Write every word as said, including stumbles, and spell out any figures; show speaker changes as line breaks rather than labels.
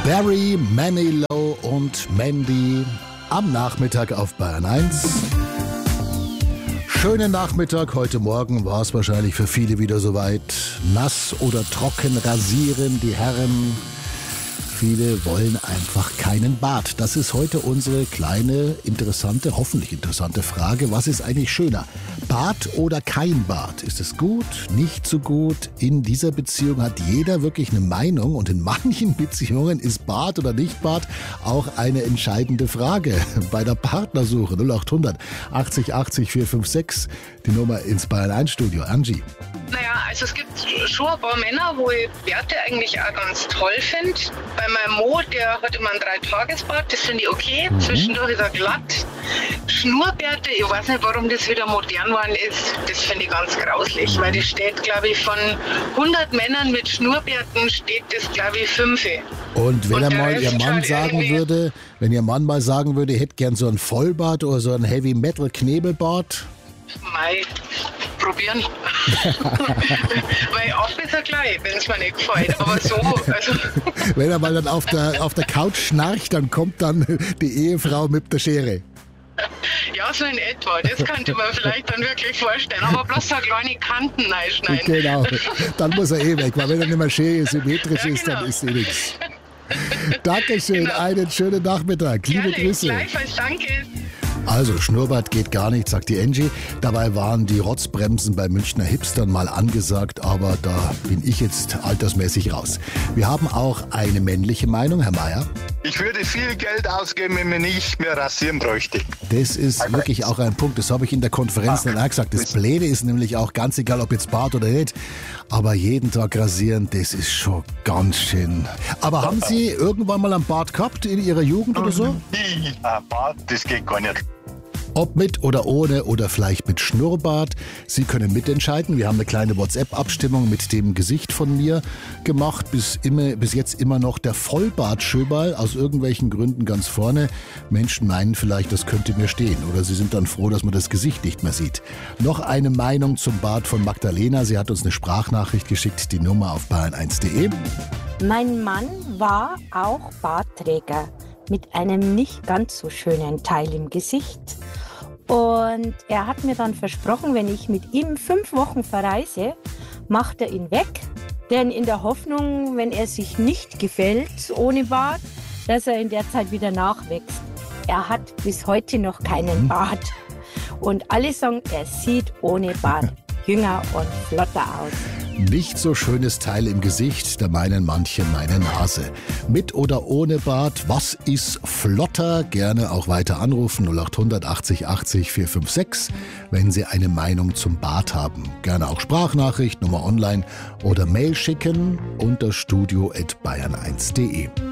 Barry Manilow und Mandy am Nachmittag auf Bayern eins. Schönen Nachmittag. Heute Morgen war es wahrscheinlich für viele wieder soweit. Nass oder trocken rasieren die Herren. Viele wollen einfach keinen Bart. Das ist heute unsere kleine, interessante, hoffentlich interessante Frage. Was ist eigentlich schöner? Bart oder kein Bart? Ist es gut, nicht so gut? In dieser Beziehung hat jeder wirklich eine Meinung und in manchen Beziehungen ist Bart oder nicht Bart auch eine entscheidende Frage. Bei der Partnersuche null acht hundert achtzig achtzig vier fünf sechs, die Nummer ins Bayern eins Studio. Angie.
Naja, also es gibt schon ein paar Männer, wo ich Bärte eigentlich auch ganz toll finde. Bei meinem Mo, der hat immer einen Dreitagesbart, das finde ich okay. Mhm. Zwischendurch ist er glatt. Schnurrbärte, ich weiß nicht, warum das wieder modern geworden ist, das finde ich ganz grauslich. Mhm. Weil das steht, glaube ich, von hundert Männern mit Schnurrbärten steht das, glaube ich, fünf.
Und wenn Und er mal ihr Mann sagen würde, wenn ihr Mann mal sagen würde, ihr hättet gern so einen Vollbart oder so einen Heavy-Metal-Knebelbart?
Mei, probieren. Weil ab ist er gleich, wenn es mir nicht gefällt. Aber so, also.
Wenn er mal dann auf der, auf der Couch schnarcht, dann kommt dann die Ehefrau mit der Schere.
Ja, so in etwa. Das könnte man vielleicht dann wirklich vorstellen. Aber bloß so kleine Kanten reinschneiden.
Genau. Dann muss er eh weg, weil wenn er nicht mehr schön symmetrisch
ja, genau.
ist, dann ist eh nichts. Dankeschön, genau. Einen schönen Nachmittag. Liebe
Gerne,
Grüße.
Gleichfalls, danke.
Also, Schnurrbart geht gar nicht, sagt die Angie. Dabei waren die Rotzbremsen bei Münchner Hipstern mal angesagt, aber da bin ich jetzt altersmäßig raus. Wir haben auch eine männliche Meinung, Herr Meier.
Ich würde viel Geld ausgeben, wenn man nicht mehr rasieren bräuchte.
Das ist okay. Wirklich auch ein Punkt, das habe ich in der Konferenz dann auch gesagt. Das Blöde ist nämlich auch ganz egal, ob jetzt Bart oder nicht, aber jeden Tag rasieren, das ist schon ganz schön. Aber haben Sie irgendwann mal einen Bart gehabt in Ihrer Jugend oder so?
Ja, Bart, das geht gar nicht.
Ob mit oder ohne oder vielleicht mit Schnurrbart, Sie können mitentscheiden. Wir haben eine kleine WhatsApp-Abstimmung mit dem Gesicht von mir gemacht. Bis, immer, bis jetzt immer noch der Vollbart-Schöberl, aus irgendwelchen Gründen ganz vorne. Menschen meinen vielleicht, das könnte mir stehen. Oder sie sind dann froh, dass man das Gesicht nicht mehr sieht. Noch eine Meinung zum Bart von Magdalena. Sie hat uns eine Sprachnachricht geschickt, die Nummer auf bayern eins punkt de.
Mein Mann war auch Bartträger mit einem nicht ganz so schönen Teil im Gesicht. Und er hat mir dann versprochen, wenn ich mit ihm fünf Wochen verreise, macht er ihn weg. Denn in der Hoffnung, wenn er sich nicht gefällt ohne Bart, dass er in der Zeit wieder nachwächst. Er hat bis heute noch keinen Bart. Und alle sagen, er sieht ohne Bart jünger und flotter aus.
Nicht so schönes Teil im Gesicht, da meinen manche meine Nase. Mit oder ohne Bart, was ist flotter? Gerne auch weiter anrufen, null acht hundert achtzig achtzig vier fünf sechs, wenn Sie eine Meinung zum Bart haben. Gerne auch Sprachnachricht, Nummer online oder Mail schicken unter studio at bayern eins punkt de.